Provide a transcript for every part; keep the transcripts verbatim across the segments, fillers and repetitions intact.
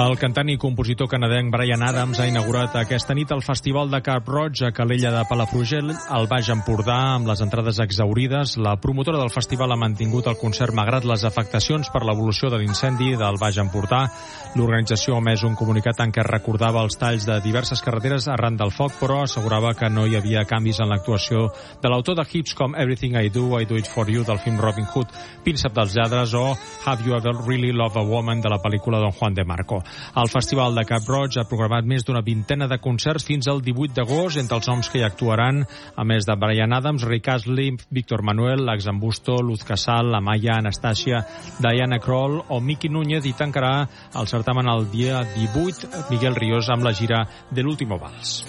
El cantant i compositor canadenc Bryan Adams ha inaugurat aquesta nit el Festival de Cap Roig a Calella de Palafrugell, al Baix Empordà, amb les entrades exhaurides. La promotora del festival ha mantingut el concert malgrat les afectacions per l'evolució de l'incendi del Baix Empordà. L'organització ha emès un comunicat en què recordava els talls de diverses carreteres arran del foc, però assegurava que no hi havia canvis en l'actuació de l'autor de hits com Everything I Do, I Do It For You, del film Robin Hood, Príncep dels lladres, o Have You Ever Really Loved a Woman, de la pel·lícula Don Juan de Marco. El Festival de Cap Roig ha programat més d'una vintena de concerts fins al divuit d'agost, entre els noms que hi actuaran, a més de Bryan Adams, Rick Astley, Víctor Manuel, Lax Ambusto, Luz Casal, Amaya, Anastasia, Diana Krall o Miki Núñez, i tancarà el certamen el dia divuit Miguel Ríos amb la gira de l'Último Vals.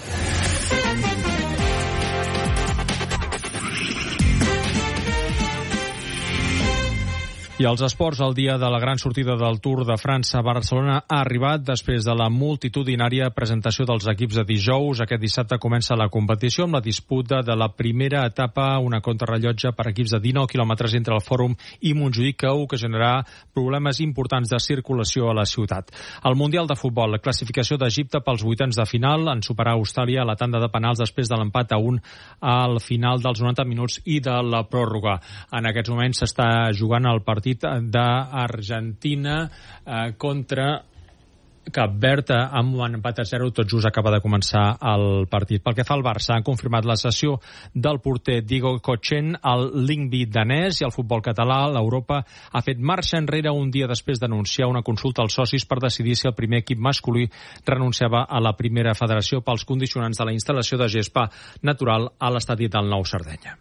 I als esports, el dia de la gran sortida del Tour de França a Barcelona ha arribat després de la multitudinària presentació dels equips de dijous. Aquest dissabte comença la competició amb la disputa de la primera etapa, una contrarellotge per equips de dinou quilòmetres entre el Fòrum i Montjuïc, que ocasionarà problemes importants de circulació a la ciutat. El Mundial de Futbol, la classificació d'Egipte pels vuitens de final, en superar Austràlia a la tanda de penals després de l'empat a un al final dels noranta minuts i de la pròrroga. En aquests moments s'està jugant el partit d'Argentina eh, contra Cap Verd amb un empat a zero. Tot just acaba de començar el partit. Pel que fa al Barça, han confirmat la cessió del porter Diego Kochen al Lyngby danès, i el futbol català, l'Europa, ha fet marxa enrere un dia després d'anunciar una consulta als socis per decidir si el primer equip masculí renunciava a la primera federació pels condicionants de la instal·lació de gespa natural a l'estadi del Nou Sardenya.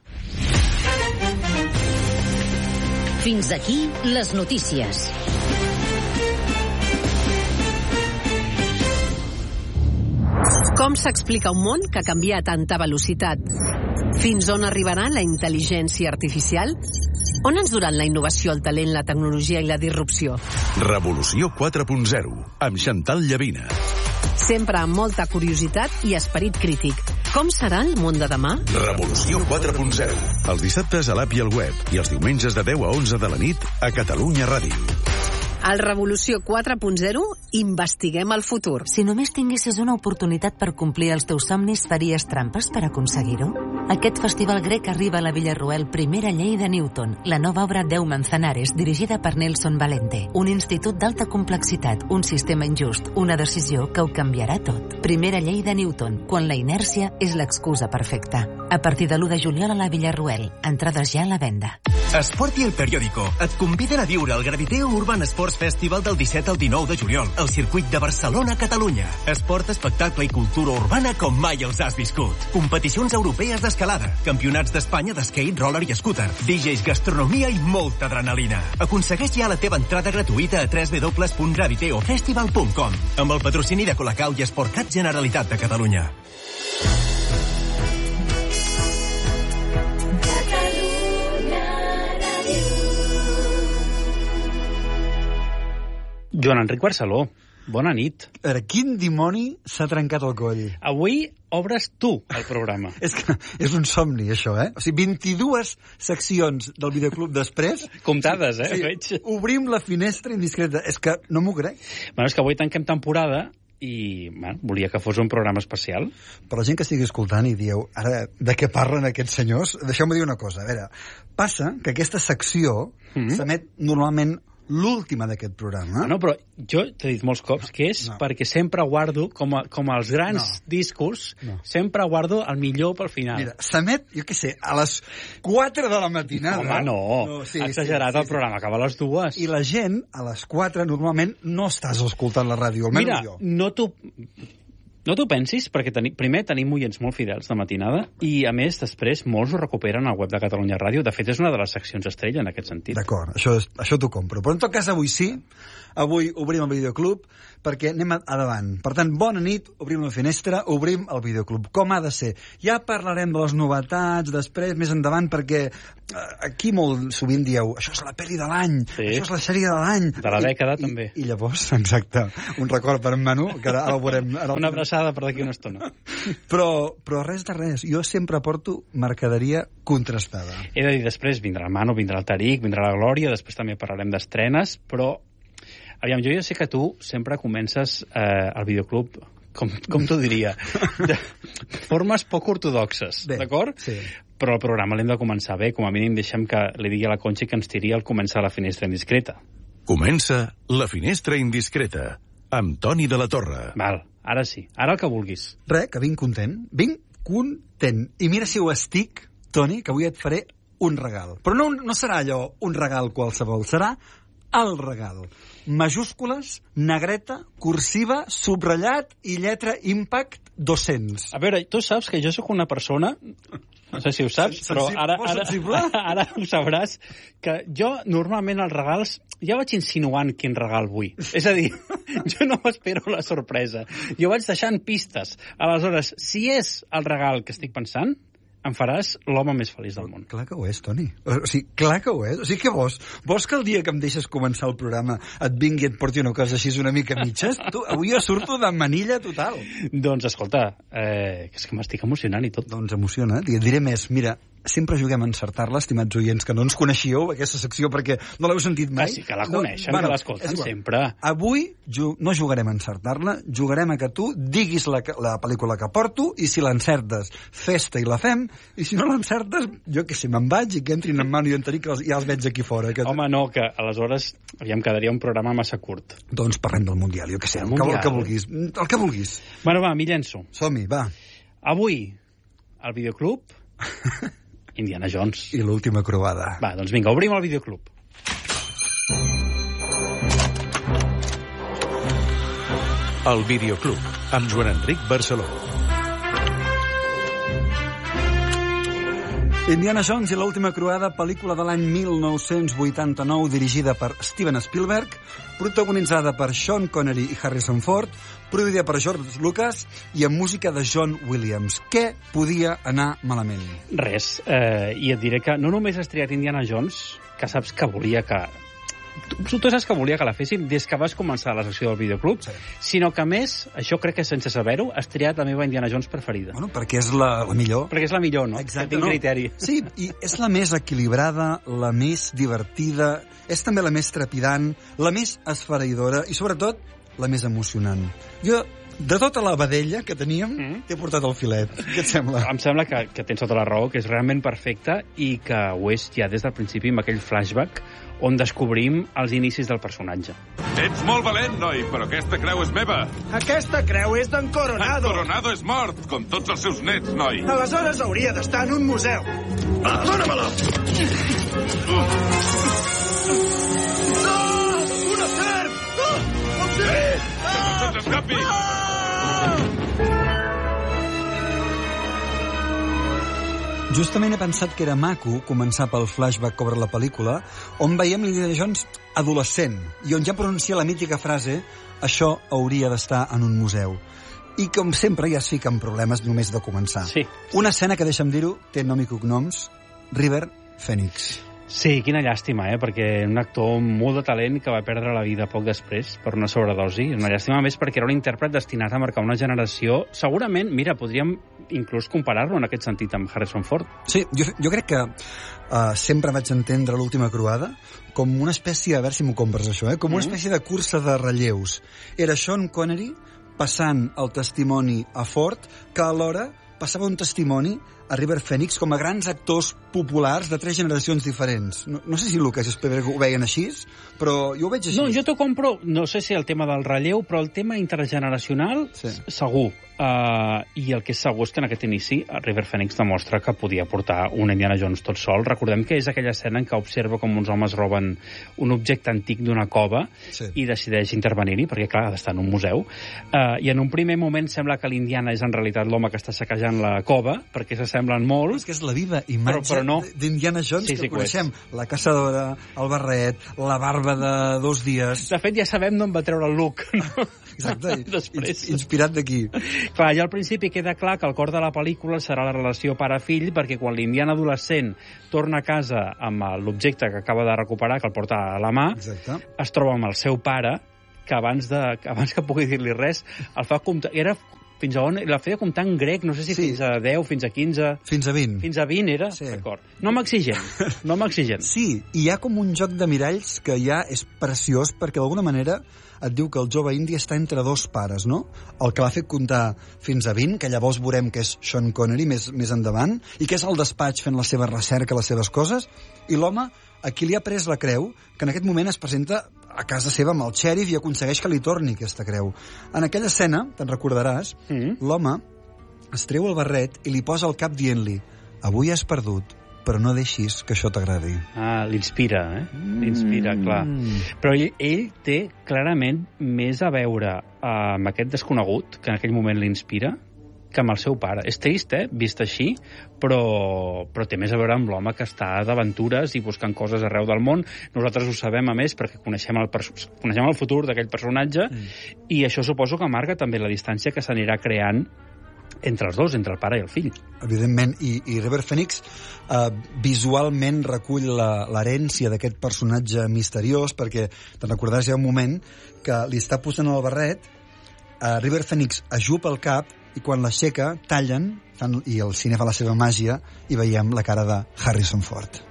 Fins aquí les notícies. Com s'explica un món que canvia a tanta velocitat? Fins on arribarà la intel·ligència artificial? On ens duran la innovació, el talent, la tecnologia i la disrupció? Revolució quatre punt zero, amb Chantal Llavina. Sempre amb molta curiositat i esperit crític. Com serà el món de demà? Revolució quatre punt zero. Els dissabtes a l'app i al web i els diumenges de deu a onze de la nit a Catalunya Ràdio. Al Revolució quatre punt zero investiguem el futur. Si només tinguessis una oportunitat per complir els teus somnis, faries trampes per aconseguir-ho? Aquest festival grec arriba a la Villarroel Primera Llei de Newton, la nova obra Deu Manzanares, dirigida per Nelson Valente. Un institut d'alta complexitat, un sistema injust, una decisió que ho canviarà tot. Primera Llei de Newton, quan la inèrcia és l'excusa perfecta. A partir de l'u de juliol a la Villarroel. Entrades ja a la venda. Esport i el periòdico et conviden a viure el Graviteo Urban Sports Festival del disset al dinou de juliol al circuit de Barcelona, Catalunya. Esport, espectacle i cultura urbana com mai els has viscut. Competicions europees d'escalada, campionats d'Espanya d'skate, roller i scooter, D Js, gastronomia i molta adrenalina. Aconsegueix ja la teva entrada gratuïta a w w w punt graviteo festival punt com amb el patrocini de Colacau i Esportcat Generalitat de Catalunya. Joan Enric Barceló, bona nit. A veure, quin dimoni s'ha trencat el coll? Avui obres tu el programa. és que és un somni, això, eh? O sigui, vint-i-dues seccions del videoclub després... Comptades, eh? Sí, Veig. Obrim la finestra indiscreta. És que no m'ho crec. Bueno, és que avui tanquem temporada i, bueno, volia que fos un programa especial. Per la gent que estigui escoltant i dieu, ara, de què parlen aquests senyors? Deixeu-me dir una cosa. A veure, passa que aquesta secció mm-hmm. s'emet normalment l'última d'aquest programa. No, però jo t'he dit molts cops que és no. perquè sempre guardo, com, a, com els grans no. discos, no. sempre guardo el millor pel final. Mira, s'emet, jo què sé, a les quatre de la matinada. Home, no, no sí, exagerat, sí, sí, el programa sí. acaba a les dues. I la gent, a les quatre, normalment no estàs escoltant la ràdio, almenys Mira, jo. no t'ho... No t'ho pensis, perquè teni, primer tenim oients molt fidels de matinada i, a més, després molts ho recuperen al web de Catalunya Ràdio. De fet, és una de les seccions estrella en aquest sentit. D'acord, això, això t'ho compro. Però en tot cas, avui sí, avui obrim el videoclub perquè anem a, a davant. Per tant, bona nit, obrim la finestra, obrim el videoclub. Com ha de ser? Ja parlarem de les novetats després, més endavant, perquè eh, aquí molt sovint dieu això és la pel·li de l'any, sí. això és la sèrie de l'any. De la dècada, I, també. I, I llavors, exacte, un record per en Manu, que ara el veurem... Ara una abraçada per d'aquí una estona. Però, però res de res, jo sempre porto mercaderia contrastada. He de dir, després vindrà el Manu, vindrà el Tariq, vindrà la Glòria, després també parlarem d'estrenes, però Aviam, jo ja sé que tu sempre comences eh, el videoclub, com, com t'ho diria, de formes poc ortodoxes, d'acord? Sí. Però el programa l'hem de començar bé. Com a mínim deixem que li digui a la Conxi que ens tiri al començar la finestra indiscreta. Comença la finestra indiscreta, amb Toni de la Torre. Val, ara sí. Ara el que vulguis. Res, que vinc content. Vinc content. I mira si ho estic, Toni, que avui et faré un regal. Però no, no serà allò un regal qualsevol, serà el regal. Majúscules, negreta, cursiva, subratllat i lletra Impact dos-cents. A veure, tu saps que jo sóc una persona, no sé si ho saps, però ara, ara, ara ho sabràs, que jo normalment els regals ja vaig insinuant quin regal vull. És a dir, jo no m'espero la sorpresa. Jo vaig deixant pistes. Aleshores, si és el regal que estic pensant, em faràs l'home més feliç del món. Clar que ho és, Toni. O sigui, clar que ho és. O sigui, què vols? Vols que el dia que em deixes començar el programa et vingui i et porti una cosa així una mica mitges? Tu, avui jo surto de manilla total. Doncs, escolta, eh, és que m'estic emocionant i tot. Doncs emociona't. I et diré més. Mira, sempre juguem a encertar-la, estimats oients, que no ens coneixíeu, aquesta secció, perquè no l'heu sentit mai. Ah, sí que la coneixen, no, bueno, que l'escolten sempre. Avui ju no jugarem a encertar-la, jugarem a que tu diguis la, la pel·lícula que porto, i si l'encertes, festa i la fem, i si no l'encertes, jo que sé, me'n vaig i que entrin en Manu i en Taric, ja els veig aquí fora. Que... Home, no, que aleshores ja em quedaria un programa massa curt. Doncs parlem del Mundial, jo que sé, el, el, que, el que vulguis. El que vulguis. Bueno, va, m'hi llenço. Som-hi, va. Avui, al videoclub... Indiana Jones. I l'última croada. Va, doncs vinga, obrim el videoclub. El videoclub, amb Joan Enric Barceló. Indiana Jones i l'última croada, pel·lícula de l'any mil nou-cents vuitanta-nou, dirigida per Steven Spielberg, protagonitzada per Sean Connery i Harrison Ford, produïda per George Lucas i amb música de John Williams. Què podia anar malament? Res. Eh, I et diré que no només has triat Indiana Jones, que saps que volia que... Tu, tu saps que volia que la féssim des que vas començar la secció del videoclub, sí. Sinó que, a més, això crec que sense saber-ho, has triat la meva Indiana Jones preferida. Bueno, perquè és la, la millor. Perquè és la millor, no? Exacte. Tinc no. criteri. Sí, i és la més equilibrada, la més divertida, és també la més trepidant, la més esfereïdora i, sobretot, la més emocionant. Jo... De tota la vedella que teníem, mm. t'he portat el filet. Què et sembla? Em sembla que, que tens tota la raó, que és realment perfecta i que ho és ja des del principi amb aquell flashback on descobrim els inicis del personatge. Ets molt valent, noi, però aquesta creu és meva. Aquesta creu és d'en Coronado. En Coronado és mort, com tots els seus nets, noi. Aleshores hauria d'estar en un museu. Ah, dóna-me-la! No! Una serp! Ah! Eh! Que no se'ns escapi! Ah! Justament he pensat que era maco començar pel flashback que obre la pel·lícula, on veiem l'Indiana Jones adolescent, i on ja pronuncia la mítica frase «això hauria d'estar en un museu». I com sempre ja es fica en problemes només de començar. Sí. Una escena que, deixa'm dir-ho, té nom i cognoms, River Phoenix. Sí, quina llàstima, eh? Perquè un actor molt de talent que va perdre la vida poc després per una sobredosi. Una llàstima més perquè era un intèrpret destinat a marcar una generació. Segurament, mira, podríem inclús comparar-lo en aquest sentit amb Harrison Ford. Sí, jo, jo crec que uh, sempre vaig entendre l'última croada com una espècie, a veure si m'ho compres això, eh? com una espècie de cursa de relleus. Era Sean Connery passant el testimoni a Ford, que alhora passava un testimoni a River Phoenix com a grans actors populars de tres generacions diferents. No, no sé si Lucas i Spielberg ho veien així, però jo ho veig així. No, jo t'ho compro, no sé si el tema del relleu, però el tema intergeneracional, sí. Segur. Uh, I el que és segur és que en aquest inici River Phoenix demostra que podia portar un Indiana Jones tot sol. Recordem que és aquella escena en què observa com uns homes roben un objecte antic d'una cova, sí. I decideix intervenir-hi, perquè clar, ha d'estar en un museu. Uh, I en un primer moment sembla que l'Indiana és en realitat l'home que està saquejant la cova, perquè s'assemblen molt. És que és la viva imatge però, però no. d'Indiana Jones, sí, sí, que coneixem. La caçadora, el barret, la barba de dos dies. De fet, ja sabem d'on va treure el look. No? Exacte, inspirat d'aquí. Clar, ja al principi queda clar que el cor de la pel·lícula serà la relació pare-fill, perquè quan l'Indiana adolescent torna a casa amb l'objecte que acaba de recuperar, que el porta a la mà, exacte. Es troba amb el seu pare, que abans, de, que abans que pugui dir-li res, el fa comptar... Era Fins a on? La feia comptar en grec, no sé si sí. fins a deu, fins a quinze... Fins a vint. Fins a vint era? Sí. D'acord. No m'exigent, no m'exigent. Sí, i hi ha com un joc de miralls que ja és preciós, perquè d'alguna manera et diu que el jove indi està entre dos pares, no? El que l'ha fet comptar fins a vint, que llavors veurem que és Sean Connery més, més endavant, i que és al despatx fent la seva recerca, les seves coses, i l'home a qui li ha pres la creu, que en aquest moment es presenta a casa seva amb el xèrif i aconsegueix que li torni aquesta creu. En aquella escena, te'n recordaràs, mm. l'home es treu el barret i li posa al cap dient-li: avui has perdut, però no deixis que això t'agradi. Ah, l'inspira, eh? L'inspira, mm. clar. Però ell, ell té clarament més a veure amb aquest desconegut, que en aquell moment l'inspira, que amb el seu pare. És trist, eh?, vist així, però, però té més a veure amb l'home que està d'aventures i buscant coses arreu del món. Nosaltres ho sabem, a més, perquè coneixem el, coneixem el futur d'aquell personatge, mm. i això suposo que marca també la distància que s'anirà creant entre els dos, entre el pare i el fill. Evidentment, i, i River Phoenix eh, visualment recull l'herència d'aquest personatge misteriós, perquè te'n recordaràs, hi ha un moment que li està posant el barret, eh, River Phoenix ajupa el cap, i quan l'aixeca, tallen, fan, i el cine fa la seva màgia, i veiem la cara de Harrison Ford.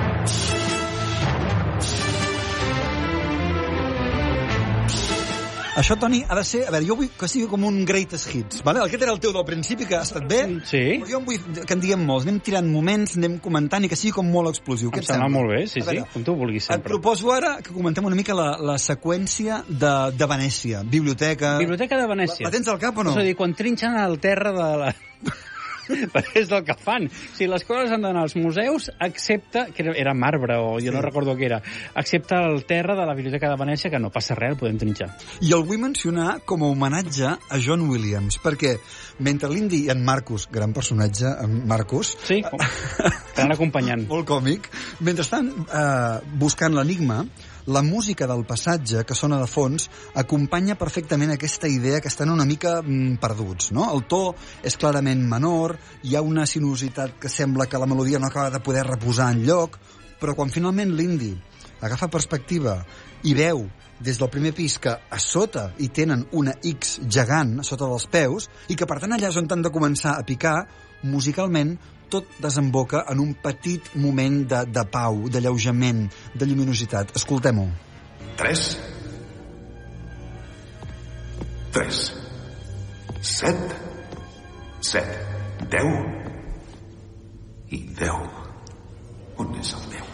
Això, Toni, ha de ser... A veure, jo vull que sigui com un greatest hits, vale? Aquest era el teu del principi, que ha estat bé. Sí. Però jo vull que en diguem molts. Anem tirant moments, anem comentant, i que sigui com molt explosiu. Em sembla molt bé, sí, veure, sí, com tu vulguis sempre. Et proposo ara que comentem una mica la, la seqüència de, de Venècia. Biblioteca... Biblioteca de Venècia. La, la tens al cap o no? És a dir, quan trinxen el terra de la... perquè és del que fan. Si les coses han d'anar als museus, excepte, que era marbre o jo sí. no recordo què era, excepte el terra de la Biblioteca de Venècia, que no passa res, el podem trinxar. I el vull mencionar com a homenatge a John Williams, perquè mentre l'Indy i en Marcus, gran personatge, en Marcus... Sí, estan acompanyant. Molt còmic. Mentre estan eh, buscant l'enigma, la música del passatge, que sona de fons, acompanya perfectament aquesta idea que estan una mica mm, perduts, no? El to és clarament menor, hi ha una sinuositat que sembla que la melodia no acaba de poder reposar en lloc, però quan finalment l'Indy agafa perspectiva i veu des del primer pis que a sota hi tenen una X gegant a sota dels peus i que per tant allà és on han de començar a picar, musicalment tot desemboca en un petit moment de, de pau, d'alleujament, de lluminositat. Escoltem-ho. Tres. Tres. Set. Set. Deu. I deu. On és el deu?